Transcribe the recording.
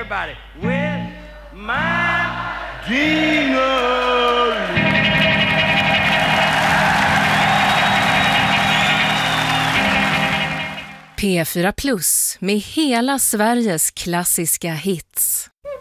everybody. With my ding-a-ling. P4 Plus med hela Sveriges klassiska hits.